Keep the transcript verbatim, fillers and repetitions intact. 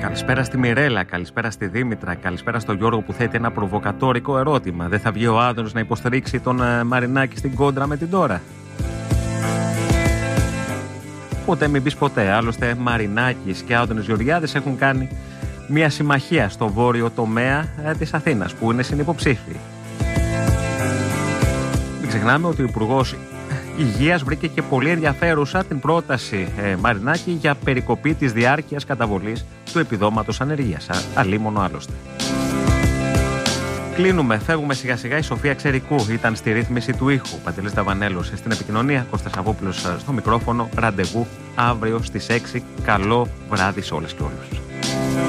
Καλησπέρα στη Μιρέλα, καλησπέρα στη Δήμητρα, καλησπέρα στο Γιώργο που θέτει ένα προβοκατόρικο ερώτημα. Δεν θα βγει ο Άδωνης να υποστηρίξει τον uh, Μαρινάκη στην κόντρα με την Ντόρα? Ποτέ μην πεις ποτέ. Άλλωστε Μαρινάκης και Άδωνης Γεωργιάδης έχουν κάνει μια συμμαχία στο βόρειο τομέα ε, της Αθήνας που είναι συνυποψήφοι. Μην ξεχνάμε ότι ο Υπουργός Υγείας βρήκε και πολύ ενδιαφέρουσα την πρόταση ε, Μαρινάκη για περικοπή της διάρκειας καταβολής του επιδόματος ανεργίας. Αλίμονο άλλωστε. Κλείνουμε, φεύγουμε σιγά σιγά. Η Σοφία Ξερικού ήταν στη ρύθμιση του ήχου. Παντελής Ταβανέλος στην επικοινωνία. Κώστας Αβόπουλος στο μικρόφωνο. Ραντεβού αύριο στις έξι. Καλό βράδυ σε όλες και όλους.